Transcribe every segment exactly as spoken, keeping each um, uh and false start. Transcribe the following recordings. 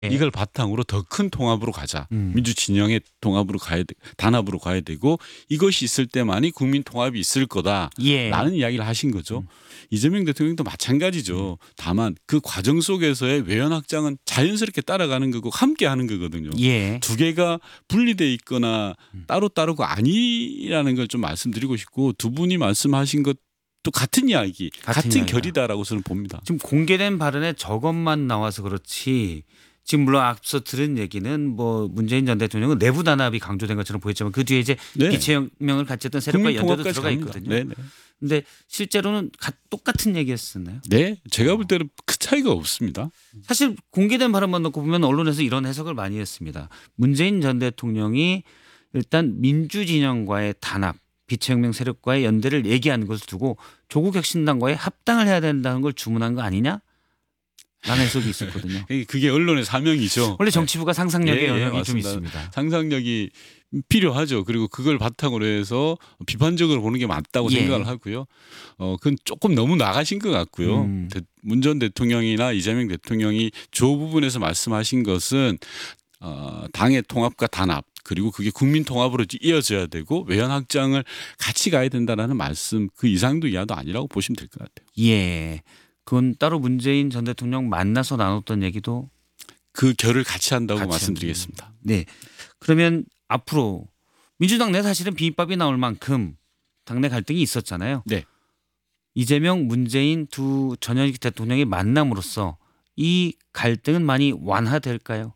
예. 이걸 바탕으로 더 큰 통합으로 가자. 음. 민주 진영의 통합으로 가야 돼, 단합으로 가야 되고 이것이 있을 때만이 국민 통합이 있을 거다라는 예. 이야기를 하신 거죠. 음. 이재명 대통령도 마찬가지죠. 다만 그 과정 속에서의 외연 확장은 자연스럽게 따라가는 거고 함께 하는 거거든요. 예. 두 개가 분리돼 있거나 음. 따로 따로가 아니라는 걸 좀 말씀드리고 싶고 두 분이 말씀하신 것 또 같은 이야기, 같은 같은 이야기다. 결이다라고 저는 봅니다. 지금 공개된 발언에 저것만 나와서 그렇지 지금 물론 앞서 들은 얘기는 뭐 문재인 전 대통령은 내부 단합이 강조된 것처럼 보였지만 그 뒤에 이제 네. 비체혁명을 같이 했던 세력과 국민 연대도 통합까지 들어가 갑니다. 있거든요. 네네. 근데 실제로는 가- 똑같은 얘기였었나요? 네, 제가 볼 때는 큰 차이가 없습니다. 사실 공개된 발언만 놓고 보면 언론에서 이런 해석을 많이 했습니다. 문재인 전 대통령이 일단 민주진영과의 단합, 비체혁명 세력과의 연대를 얘기하는 것을 두고 조국 혁신당과의 합당을 해야 된다는 걸 주문한 거 아니냐? 라는 해석이 있었거든요. 그게 언론의 사명이죠. 원래 정치부가 상상력의 예, 예, 영역이 좀 맞습니다. 있습니다. 상상력이 필요하죠. 그리고 그걸 바탕으로 해서 비판적으로 보는 게 맞다고 예. 생각을 하고요. 어, 그건 조금 너무 나가신 것 같고요. 음. 문 전 대통령이나 이재명 대통령이 조 부분에서 말씀하신 것은 어, 당의 통합과 단합 그리고 그게 국민 통합으로 이어져야 되고 외연 확장을 같이 가야 된다라는 말씀 그 이상도 이하도 아니라고 보시면 될 것 같아요. 예. 그건 따로 문재인 전 대통령 만나서 나눴던 얘기도 그 결을 같이 한다고 같이 말씀드리겠습니다. 네. 그러면 앞으로 민주당 내 사실은 비법이 나올 만큼 당내 갈등이 있었잖아요. 네. 이재명, 문재인 두 전현직 대통령이 만남으로써 이 갈등은 많이 완화될까요?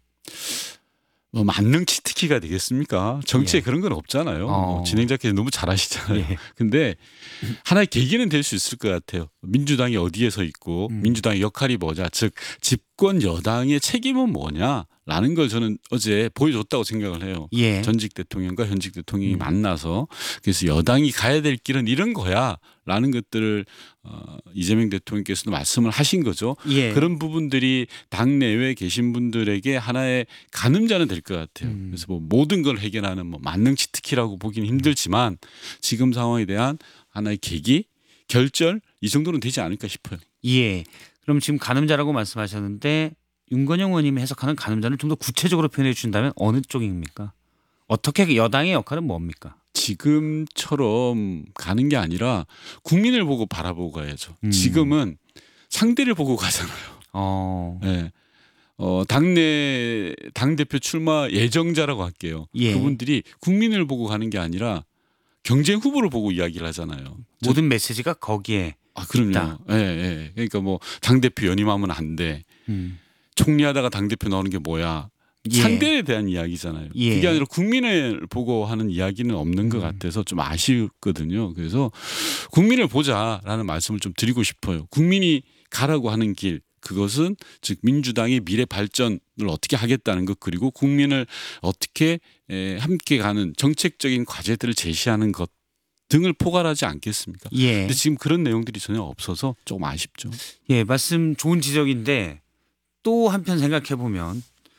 뭐 만능 치트키가 되겠습니까? 정치에 예. 그런 건 없잖아요. 어. 뭐 진행자께서 너무 잘하시잖아요. 예. 근데 하나의 계기는 될 수 있을 것 같아요. 민주당이 어디에 서 있고 음. 민주당의 역할이 뭐냐, 즉 집권 여당의 책임은 뭐냐라는 걸 저는 어제 보여줬다고 생각을 해요. 예. 전직 대통령과 현직 대통령이 음. 만나서 그래서 여당이 가야 될 길은 이런 거야라는 것들을 어, 이재명 대통령께서도 말씀을 하신 거죠. 예. 그런 부분들이 당 내외에 계신 분들에게 하나의 가늠자는 될 것 같아요. 음. 그래서 뭐 모든 걸 해결하는 뭐 만능 치트키라고 보기는 힘들지만 지금 상황에 대한 하나의 계기, 결절 이 정도는 되지 않을까 싶어요. 예. 그럼 지금 가늠자라고 말씀하셨는데 윤건영 의원님이 해석하는 가늠자를 좀 더 구체적으로 표현해 주신다면 어느 쪽입니까? 어떻게 여당의 역할은 뭡니까? 지금처럼 가는 게 아니라 국민을 보고 바라보고 가야죠. 음. 지금은 상대를 보고 가잖아요. 어. 네. 어, 당내 당대표 출마 예정자라고 할게요. 예. 그분들이 국민을 보고 가는 게 아니라 경쟁 후보를 보고 이야기를 하잖아요. 모든 메시지가 거기에 아, 그럼요. 있다. 예, 예. 그러니까 뭐 당대표 연임하면 안 돼. 음. 총리하다가 당대표 나오는 게 뭐야. 예. 상대에 대한 이야기잖아요. 예. 그게 아니라 국민을 보고 하는 이야기는 없는 것 음. 같아서 좀 아쉽거든요. 그래서 국민을 보자라는 말씀을 좀 드리고 싶어요. 국민이 가라고 하는 길 그것은 즉 민주당의 미래 발전을 어떻게 하겠다는 것 그리고 국민을 어떻게 에, 함께 가는 정책적인 과제들을 제시하는 것 등을 포괄하지 않겠습니까? 예. 근데 지금 그런 내용들이 전혀 없어서 조금 아쉽죠. 예, 말씀 좋은 지적인데 또 한편 생각해 보면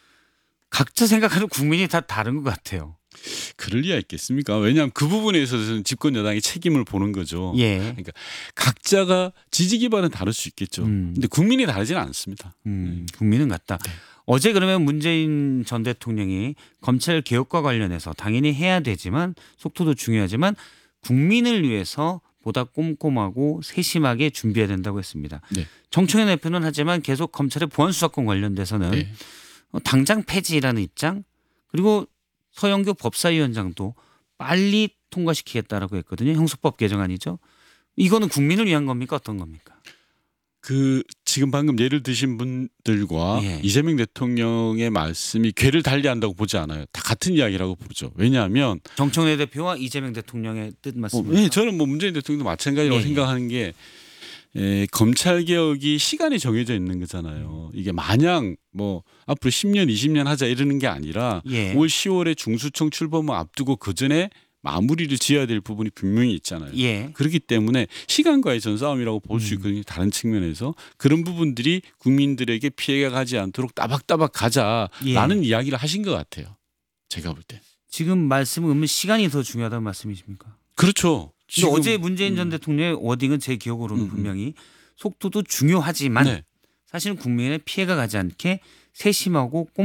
각자 생각하는 국민이 다 다른 것 같아요. 그럴 리가 있겠습니까? 왜냐하면 그 부분에 있어서는 집권 여당이 책임을 보는 거죠. 예. 그러니까 각자가 지지 기반은 다를 수 있겠죠. 음. 근데 국민이 다르지는 않습니다. 음, 국민은 같다. 네. 어제 그러면 문재인 전 대통령이 검찰 개혁과 관련해서 당연히 해야 되지만 속도도 중요하지만 국민을 위해서 보다 꼼꼼하고 세심하게 준비해야 된다고 했습니다. 네. 정청현 대표는 하지만 계속 검찰의 보안수사권 관련돼서는 네. 어, 당장 폐지라는 입장 그리고 서영교 법사위원장도 빨리 통과시키겠다라고 했거든요. 형사법 개정안이죠. 이거는 국민을 위한 겁니까? 어떤 겁니까? 그 지금 방금 예를 드신 분들과 예. 이재명 대통령의 말씀이 궤를 달리한다고 보지 않아요. 다 같은 이야기라고 보죠. 왜냐하면 정청래 대표와 이재명 대통령의 뜻 어, 맞습니까? 예, 저는 뭐 문재인 대통령도 마찬가지라고 예, 예. 생각하는 게 에, 검찰 개혁이 시간이 정해져 있는 거잖아요. 이게 마냥 뭐 앞으로 십 년, 이십 년 하자 이러는 게 아니라 예. 올 시월에 중수청 출범을 앞두고 그 전에 마무리를 지어야 될 부분이 분명히 있잖아요. 예. 그렇기 때문에 시간과의 전싸움이라고 볼 수 음. 있거든요. 다른 측면에서 그런 부분들이 국민들에게 피해가 가지 않도록 따박따박 가자라는 예. 이야기를 하신 것 같아요. 제가 볼 때. 지금 말씀은 그러면 시간이 더 중요하다는 말씀이십니까? 그렇죠. 근데 지금 어제 문재인 전 음. 대통령의 워딩은 제 기억으로는 음, 음. 분명히 속도도 중요하지만 네. 사실은 국민의 피해가 가지 않게 세심하고